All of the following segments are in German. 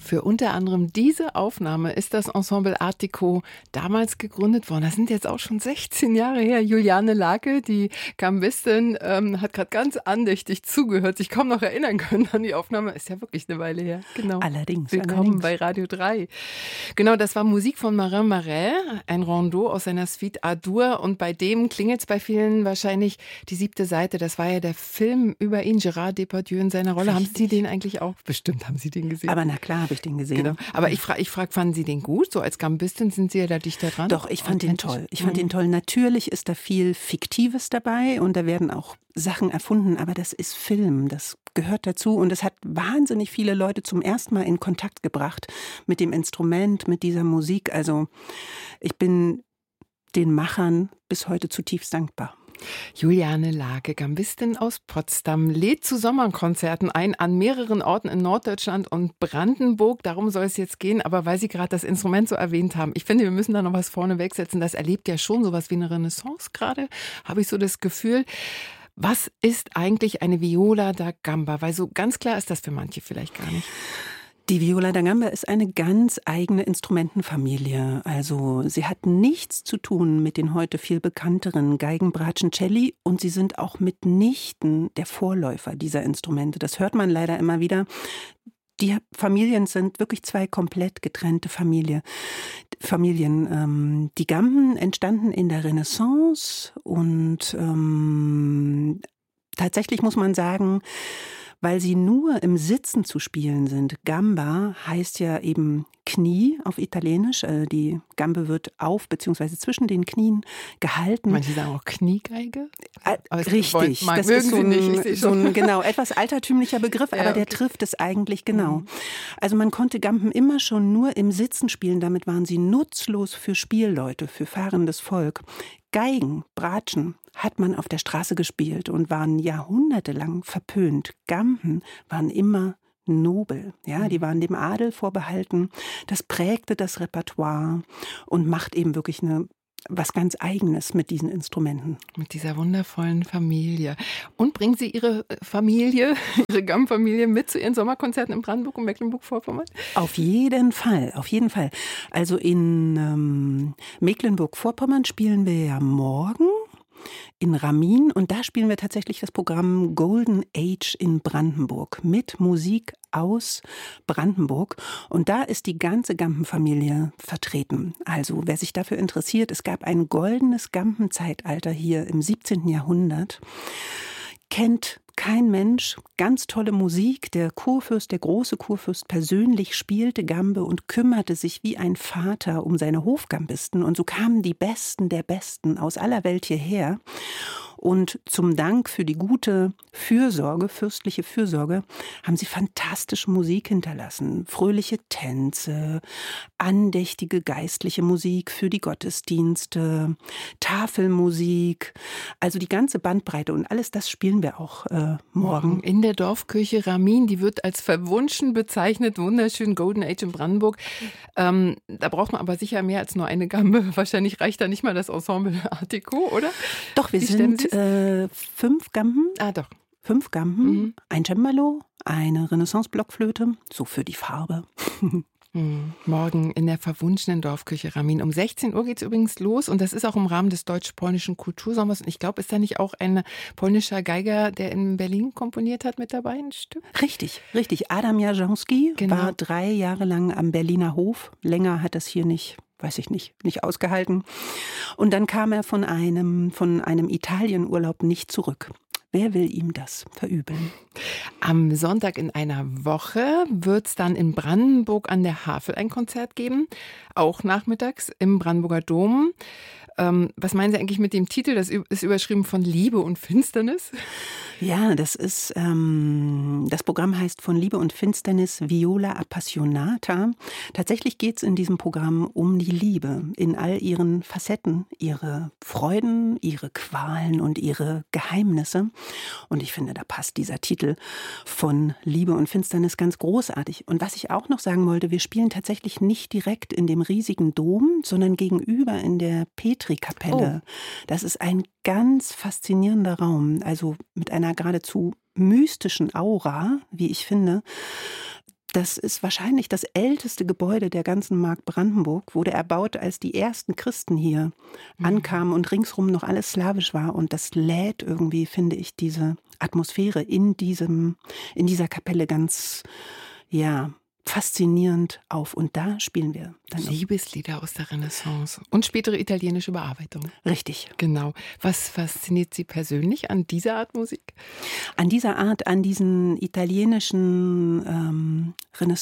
Für unter anderem diese Aufnahme ist das Ensemble Art Deco damals gegründet worden. Das sind jetzt auch schon 16 Jahre her. Juliane Lake, die Gambistin, hat gerade ganz andächtig zugehört, sich kaum noch erinnern können an die Aufnahme. Ist ja wirklich eine Weile her. Genau. Allerdings. Willkommen bei Radio 3. Genau, das war Musik von Marin Marais, ein Rondeau aus seiner Suite A-Dur. Und bei dem klingelt es bei vielen wahrscheinlich die 7. Seite. Das war ja der Film über ihn, Gérard Depardieu in seiner Rolle. Richtig. Haben Sie den eigentlich auch? Bestimmt haben Sie den gesehen. Aber na klar habe ich den gesehen. Genau. Aber ich frag, fanden Sie den gut? So als Gambistin sind Sie ja da dichter dran? Doch, ich fand ihn toll. Ich fand ihn toll. Natürlich ist da viel Fiktives dabei und da werden auch Sachen erfunden, aber das ist Film, das gehört dazu und es hat wahnsinnig viele Leute zum ersten Mal in Kontakt gebracht mit dem Instrument, mit dieser Musik. Also ich bin den Machern bis heute zutiefst dankbar. Juliane Lake, Gambistin aus Potsdam, lädt zu Sommerkonzerten ein an mehreren Orten in Norddeutschland und Brandenburg. Darum soll es jetzt gehen, aber weil Sie gerade das Instrument so erwähnt haben, ich finde, wir müssen da noch was vorne wegsetzen. Das erlebt ja schon sowas wie eine Renaissance gerade, habe ich so das Gefühl. Was ist eigentlich eine Viola da Gamba? Weil so ganz klar ist das für manche vielleicht gar nicht. Die Viola da Gamba ist eine ganz eigene Instrumentenfamilie. Also sie hat nichts zu tun mit den heute viel bekannteren Geigen, Bratschen, Celli und sie sind auch mitnichten der Vorläufer dieser Instrumente. Das hört man leider immer wieder. Die Familien sind wirklich zwei komplett getrennte Familien. Die Gamben entstanden in der Renaissance und tatsächlich muss man sagen, weil sie nur im Sitzen zu spielen sind. Gamba heißt ja eben Knie auf Italienisch. Die Gambe wird auf bzw. zwischen den Knien gehalten. Manche sagen auch Kniegeige. Richtig, das ist so ein genau, etwas altertümlicher Begriff, aber der trifft es eigentlich genau. Also man konnte Gamben immer schon nur im Sitzen spielen. Damit waren sie nutzlos für Spielleute, für fahrendes Volk. Geigen, Bratschen hat man auf der Straße gespielt und waren jahrhundertelang verpönt. Gamben waren immer nobel, ja, die waren dem Adel vorbehalten. Das prägte das Repertoire und macht eben wirklich was ganz Eigenes mit diesen Instrumenten. Mit dieser wundervollen Familie. Und bringen Sie Ihre Familie, Ihre Gamm-Familie mit zu Ihren Sommerkonzerten in Brandenburg und Mecklenburg-Vorpommern? Auf jeden Fall, auf jeden Fall. Also in Mecklenburg-Vorpommern spielen wir ja morgen in Ramin und da spielen wir tatsächlich das Programm Golden Age in Brandenburg mit Musik aus Brandenburg und da ist die ganze Gampenfamilie vertreten. Also wer sich dafür interessiert, es gab ein goldenes Gampenzeitalter hier im 17. Jahrhundert. Kennt kein Mensch, ganz tolle Musik. Der Kurfürst, der große Kurfürst persönlich spielte Gambe und kümmerte sich wie ein Vater um seine Hofgambisten. Und so kamen die Besten der Besten aus aller Welt hierher. Und zum Dank für die gute Fürsorge, fürstliche Fürsorge, haben sie fantastische Musik hinterlassen. Fröhliche Tänze, andächtige geistliche Musik für die Gottesdienste, Tafelmusik, also die ganze Bandbreite. Und alles das spielen wir auch morgen. In der Dorfkirche Ramin, die wird als verwunschen bezeichnet, wunderschön, Golden Age in Brandenburg. Da braucht man aber sicher mehr als nur eine Gambe. Wahrscheinlich reicht da nicht mal das Ensemble Art Deco, oder? Doch, wir sind 5 Gamben. Ah, doch. 5 Gamben, ein Cembalo, eine Renaissance-Blockflöte, so für die Farbe. Morgen in der verwunschenen Dorfkirche Ramin. Um 16 Uhr geht es übrigens los und das ist auch im Rahmen des deutsch-polnischen Kultursommers. Und ich glaube, ist da nicht auch ein polnischer Geiger, der in Berlin komponiert hat, mit dabei, ein Stück? Richtig. Adam Jarząbski war 3 Jahre lang am Berliner Hof. Länger hat das hier nicht ausgehalten. Und dann kam er von einem Italienurlaub nicht zurück. Wer will ihm das verübeln? Am Sonntag in einer Woche wird es dann in Brandenburg an der Havel ein Konzert geben, auch nachmittags im Brandenburger Dom. Was meinen Sie eigentlich mit dem Titel? Das ist überschrieben von Liebe und Finsternis. Ja, das Programm heißt von Liebe und Finsternis Viola Appassionata. Tatsächlich geht es in diesem Programm um die Liebe in all ihren Facetten, ihre Freuden, ihre Qualen und ihre Geheimnisse. Und ich finde, da passt dieser Titel von Liebe und Finsternis ganz großartig. Und was ich auch noch sagen wollte, wir spielen tatsächlich nicht direkt in dem riesigen Dom, sondern gegenüber in der Petri-Kapelle. Oh. Das ist ein ganz faszinierender Raum, also mit einer geradezu mystischen Aura, wie ich finde. Das ist wahrscheinlich das älteste Gebäude der ganzen Mark Brandenburg, wurde erbaut, als die ersten Christen hier ankamen und ringsrum noch alles slawisch war. Und das lädt irgendwie, finde ich, diese Atmosphäre in dieser Kapelle ganz, ja, faszinierend auf. Und da spielen wir dann Liebeslieder aus der Renaissance und spätere italienische Bearbeitung. Richtig. Genau. Was fasziniert Sie persönlich an dieser Art Musik? An dieser Art, an diesen italienischen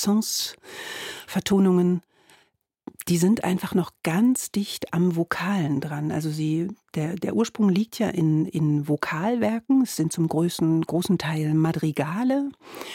Renaissance-Vertonungen, die sind einfach noch ganz dicht am Vokalen dran. Also der Ursprung liegt ja in Vokalwerken. Es sind zum großen Teil Madrigale.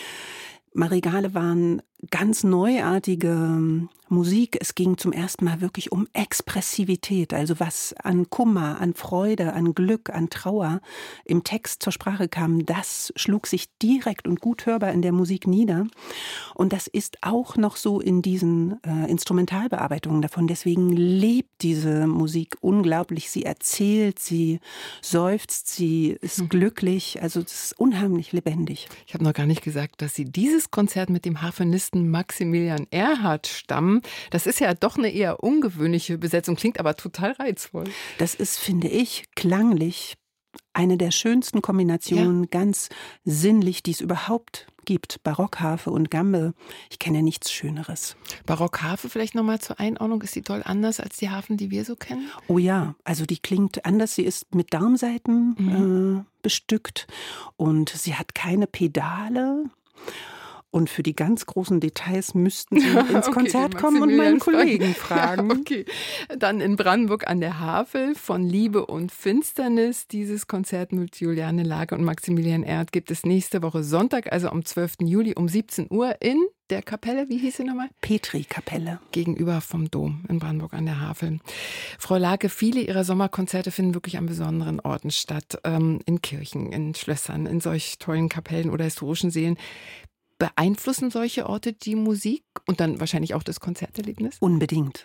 Madrigale waren ganz neuartige Musik. Es ging zum ersten Mal wirklich um Expressivität, also was an Kummer, an Freude, an Glück, an Trauer im Text zur Sprache kam, das schlug sich direkt und gut hörbar in der Musik nieder. Und das ist auch noch so in diesen Instrumentalbearbeitungen davon. Deswegen lebt diese Musik unglaublich. Sie erzählt, sie seufzt, sie ist glücklich. Also es ist unheimlich lebendig. Ich habe noch gar nicht gesagt, dass Sie dieses Konzert mit dem Harfenisten Maximilian Erhardt stammen. Das ist ja doch eine eher ungewöhnliche Besetzung, klingt aber total reizvoll. Das ist, finde ich, klanglich eine der schönsten Kombinationen, ganz sinnlich, die es überhaupt gibt. Barockharfe und Gambe, ich kenne nichts Schöneres. Barockharfe vielleicht nochmal zur Einordnung, ist die doll anders als die Harfen, die wir so kennen? Oh ja, also die klingt anders, sie ist mit Darmsaiten bestückt und sie hat keine Pedale. Und für die ganz großen Details müssten Sie ins Konzert kommen und meinen Kollegen fragen. Okay, dann in Brandenburg an der Havel von Liebe und Finsternis. Dieses Konzert mit Juliane Lage und Maximilian Erhardt gibt es nächste Woche Sonntag, also am 12. Juli um 17 Uhr in der Kapelle, wie hieß sie nochmal? Petri-Kapelle. Gegenüber vom Dom in Brandenburg an der Havel. Frau Lage, viele Ihrer Sommerkonzerte finden wirklich an besonderen Orten statt. In Kirchen, in Schlössern, in solch tollen Kapellen oder historischen Seelen. Beeinflussen solche Orte die Musik und dann wahrscheinlich auch das Konzerterlebnis? Unbedingt.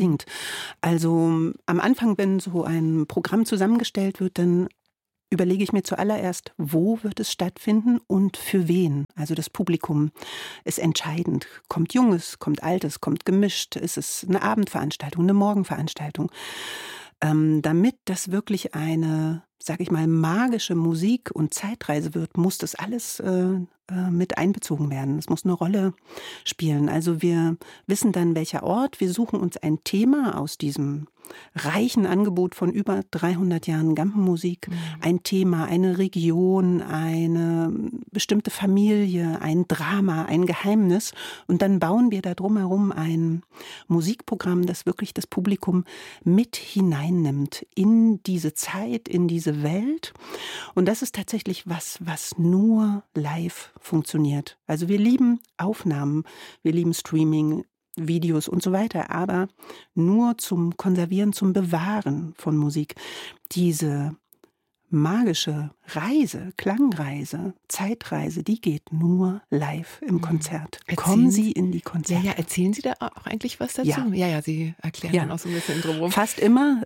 Also am Anfang, wenn so ein Programm zusammengestellt wird, dann überlege ich mir zuallererst, wo wird es stattfinden und für wen. Also das Publikum ist entscheidend. Kommt Junges, kommt Altes, kommt gemischt. Ist es eine Abendveranstaltung, eine Morgenveranstaltung? Damit das wirklich eine, sag ich mal, magische Musik und Zeitreise wird, muss das alles mit einbezogen werden. Es muss eine Rolle spielen. Also wir wissen dann, welcher Ort. Wir suchen uns ein Thema aus diesem reichen Angebot von über 300 Jahren Gampenmusik. Ein Thema, eine Region, eine bestimmte Familie, ein Drama, ein Geheimnis. Und dann bauen wir da drumherum ein Musikprogramm, das wirklich das Publikum mit hineinnimmt in diese Zeit, in diese Welt. Und das ist tatsächlich was nur live funktioniert. Also wir lieben Aufnahmen, wir lieben Streaming, Videos und so weiter, aber nur zum Konservieren, zum Bewahren von Musik. Diese magische Reise, Klangreise, Zeitreise, die geht nur live im Konzert. Kommen Sie in die Konzerte. Ja, erzählen Sie da auch eigentlich was dazu? Ja, Sie erklären dann auch so ein bisschen drumherum. Fast immer.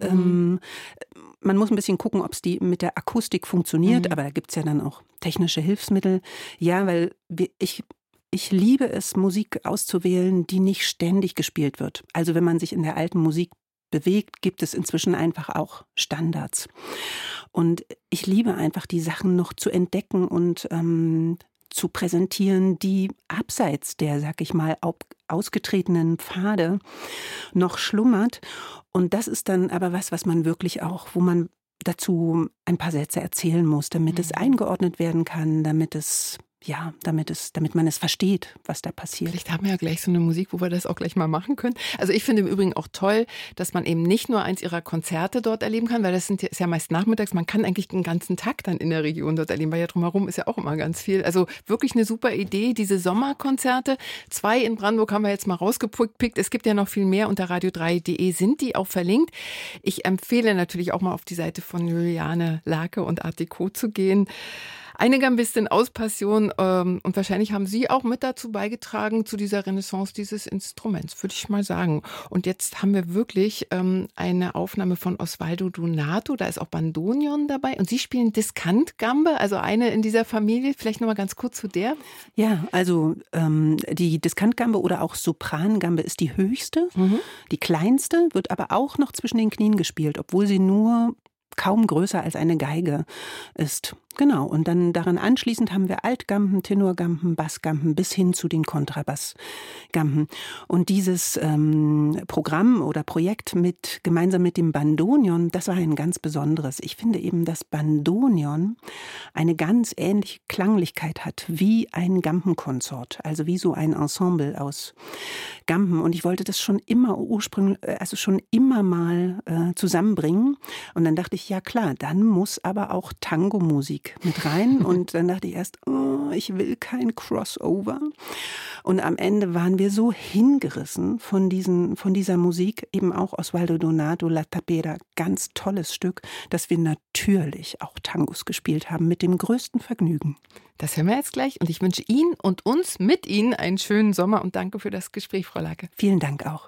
Man muss ein bisschen gucken, ob es mit der Akustik funktioniert, aber da gibt es ja dann auch technische Hilfsmittel. Ja, weil ich liebe es, Musik auszuwählen, die nicht ständig gespielt wird. Also wenn man sich in der alten Musik bewegt, gibt es inzwischen einfach auch Standards. Und ich liebe einfach, die Sachen noch zu entdecken und zu präsentieren, die abseits der, sag ich mal, ausgetretenen Pfade noch schlummert. Und das ist dann aber was man wirklich auch, wo man dazu ein paar Sätze erzählen muss, damit es eingeordnet werden kann, damit man es versteht, was da passiert. Vielleicht haben wir ja gleich so eine Musik, wo wir das auch gleich mal machen können. Also ich finde im Übrigen auch toll, dass man eben nicht nur eins ihrer Konzerte dort erleben kann, weil ist ja meist nachmittags, man kann eigentlich den ganzen Tag dann in der Region dort erleben, weil ja drumherum ist ja auch immer ganz viel. Also wirklich eine super Idee, diese Sommerkonzerte. 2 in Brandenburg haben wir jetzt mal rausgepickt. Es gibt ja noch viel mehr, unter radio3.de sind die auch verlinkt. Ich empfehle natürlich auch mal auf die Seite von Juliane Lage und Art Deco zu gehen. Eine Gambistin aus Passion und wahrscheinlich haben Sie auch mit dazu beigetragen, zu dieser Renaissance dieses Instruments, würde ich mal sagen. Und jetzt haben wir wirklich eine Aufnahme von Osvaldo Donato, da ist auch Bandoneon dabei und Sie spielen Diskantgambe, also eine in dieser Familie. Vielleicht nochmal ganz kurz zu der. Ja, also die Diskantgambe oder auch Soprangambe ist die höchste, die kleinste, wird aber auch noch zwischen den Knien gespielt, obwohl sie nur kaum größer als eine Geige ist. Genau, und dann daran anschließend haben wir Altgamben, Tenorgamben, Bassgamben bis hin zu den Kontrabassgamben. Und dieses Programm oder Projekt gemeinsam mit dem Bandoneon, das war ein ganz besonderes. Ich finde eben, dass Bandoneon eine ganz ähnliche Klanglichkeit hat wie ein Gambenkonsort, also wie so ein Ensemble aus Gamben. Und ich wollte das schon immer mal zusammenbringen. Und dann dachte ich, ja klar, dann muss aber auch Tango-Musik mit rein. Und dann dachte ich erst, ich will kein Crossover. Und am Ende waren wir so hingerissen von dieser Musik, eben auch Osvaldo Donato, La Tapera, ganz tolles Stück, dass wir natürlich auch Tangos gespielt haben, mit dem größten Vergnügen. Das hören wir jetzt gleich und ich wünsche Ihnen und uns mit Ihnen einen schönen Sommer und danke für das Gespräch, Frau Lage. Vielen Dank auch.